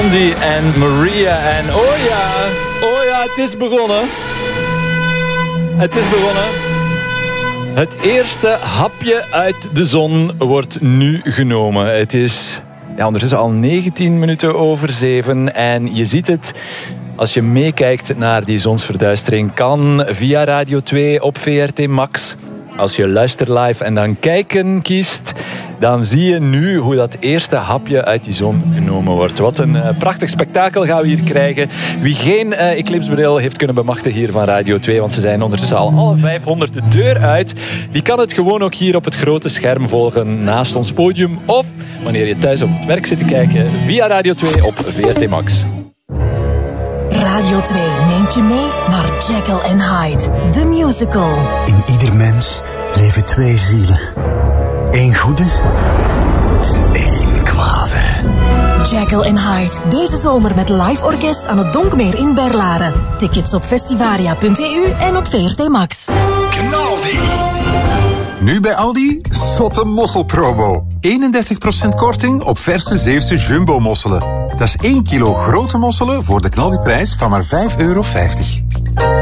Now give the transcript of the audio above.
Andy en Maria en oh ja, het is begonnen. Het is begonnen. Het eerste hapje uit de zon wordt nu genomen. Het is ondertussen al 19 minuten over 7 en je ziet het. Als je meekijkt naar die zonsverduistering, kan via Radio 2 op VRT Max. Als je luistert live en dan kijken kiest, dan zie je nu hoe dat eerste hapje uit die zon genomen wordt. Wat een prachtig spektakel gaan we hier krijgen. Wie geen eclipsebril heeft kunnen bemachtigen hier van Radio 2, want ze zijn ondertussen al alle 500 de deur uit, die kan het gewoon ook hier op het grote scherm volgen naast ons podium. Of wanneer je thuis op het werk zit te kijken, via Radio 2 op VRT Max. Radio 2 neemt je mee naar Jekyll and Hyde, the musical. In ieder mens leven twee zielen. Eén goede en één kwade. Jekyll and Hyde, deze zomer met live orkest aan het Donkmeer in Berlaren. Tickets op festivaria.eu en op VRT Max. Knaldi. Nu bij Aldi, zotte mosselpromo. 31% korting op verse Zeeuwse jumbo-mosselen. Dat is 1 kilo grote mosselen voor de knaldiprijs van maar €5,50.